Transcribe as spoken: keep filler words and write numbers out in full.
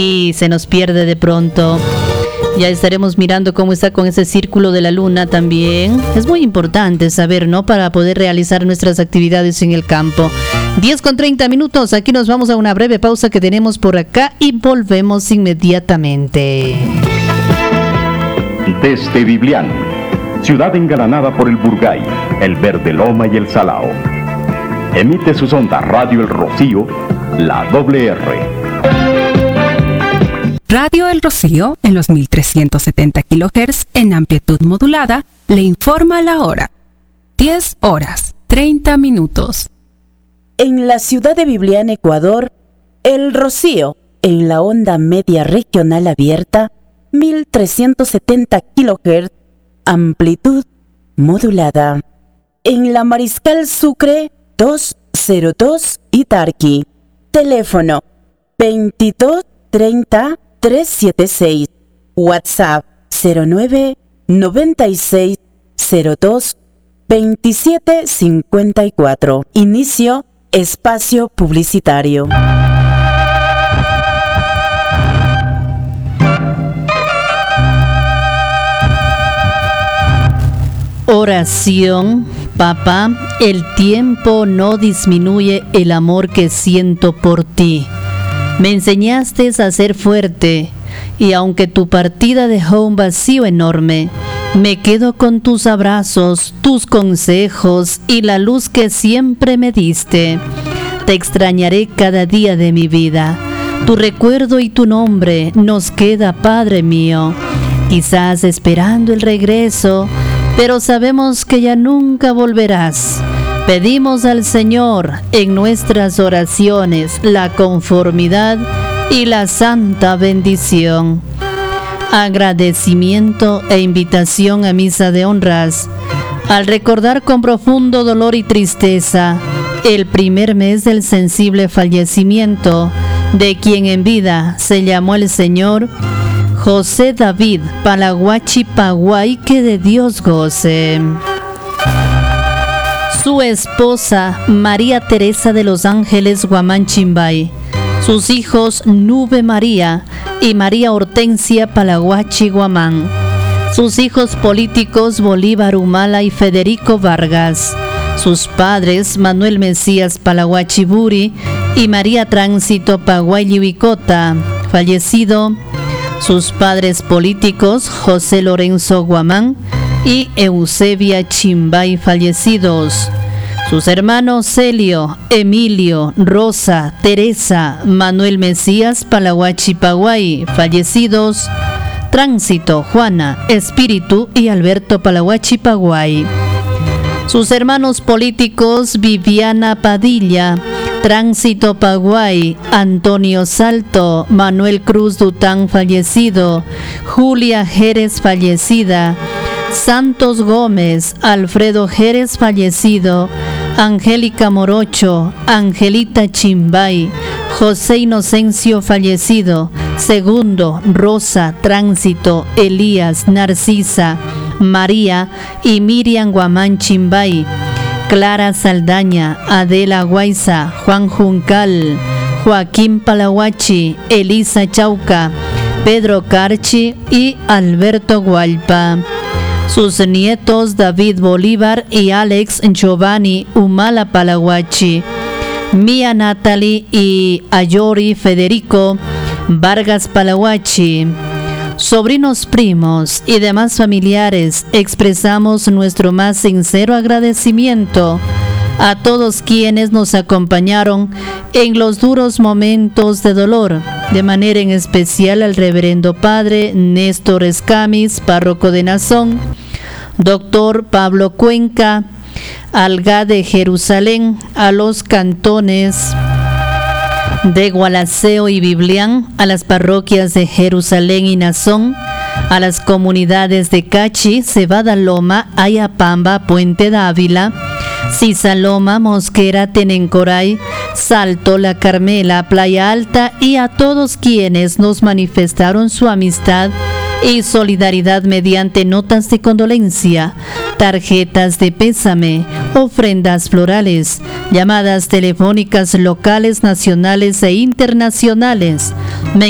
y se nos pierde de pronto. Ya estaremos mirando cómo está con ese círculo de la luna también. Es muy importante saber, ¿no? Para poder realizar nuestras actividades en el campo. diez con treinta minutos. Aquí nos vamos a una breve pausa que tenemos por acá y volvemos inmediatamente. Desde Biblián, ciudad engalanada por el Burgay, el Verde Loma y el Salao. Emite sus ondas Radio El Rocío, la doble R. Radio El Rocío, en los mil trescientos setenta kilohertz en amplitud modulada, le informa la hora. diez horas, treinta minutos. En la ciudad de Biblián, Ecuador, El Rocío, en la onda media regional abierta, mil trescientos setenta kilohertz, amplitud modulada. En la Mariscal Sucre, doscientos dos Itarqui, teléfono veintidós treinta trescientos setenta y seis, WhatsApp cero nueve noventa y seis cero dos veintisiete cincuenta y cuatro. Inicio espacio publicitario. Oración. Papá, el tiempo no disminuye el amor que siento por ti. Me enseñaste a ser fuerte, y aunque tu partida dejó un vacío enorme, me quedo con tus abrazos, tus consejos y la luz que siempre me diste. Te extrañaré cada día de mi vida. Tu recuerdo y tu nombre nos queda, Padre mío. Quizás esperando el regreso, pero sabemos que ya nunca volverás. Pedimos al Señor en nuestras oraciones la conformidad y la santa bendición. Agradecimiento e invitación a misa de honras. Al recordar con profundo dolor y tristeza el primer mes del sensible fallecimiento de quien en vida se llamó el Señor José David Palaguachi Paguay, que de Dios goce. Su esposa María Teresa de los Ángeles Guamán Chimbay, sus hijos Nube María y María Hortensia Palaguachi Guamán, sus hijos políticos Bolívar Humala y Federico Vargas, sus padres Manuel Mesías Palaguachi Buri y María Tránsito Paguay Libicota, fallecido, sus padres políticos José Lorenzo Guamán y Eusebia Chimbay, fallecidos, sus hermanos Celio, Emilio, Rosa, Teresa, Manuel Mesías Palaguachi Paguay, fallecidos, Tránsito, Juana, Espíritu y Alberto Palaguachi Paguay, sus hermanos políticos Viviana Padilla, Tránsito Paguay, Antonio Salto, Manuel Cruz Dután, fallecido, Julia Jerez, fallecida, Santos Gómez, Alfredo Jerez, fallecido, Angélica Morocho, Angelita Chimbay, José Inocencio, fallecido, Segundo, Rosa, Tránsito, Elías, Narcisa, María y Miriam Guamán Chimbay, Clara Saldaña, Adela Guaiza, Juan Juncal, Joaquín Palaguachi, Elisa Chauca, Pedro Carchi y Alberto Gualpa. Sus nietos David Bolívar y Alex Giovanni Humala Palaguachi, Mía Natalie y Ayori Federico Vargas Palaguachi. Sobrinos, primos y demás familiares, expresamos nuestro más sincero agradecimiento a todos quienes nos acompañaron en los duros momentos de dolor, de manera en especial al reverendo padre Néstor Escamis, párroco de Nazón, doctor Pablo Cuenca, Alga de Jerusalén, a los cantones de Gualaceo y Biblián, a las parroquias de Jerusalén y Nazón, a las comunidades de Cachi, Cebada Loma, Ayapamba, Puente Dávila, Cisaloma, Mosquera, Tenencoray, Salto, La Carmela, Playa Alta y a todos quienes nos manifestaron su amistad y solidaridad mediante notas de condolencia, tarjetas de pésame, ofrendas florales, llamadas telefónicas locales, nacionales e internacionales.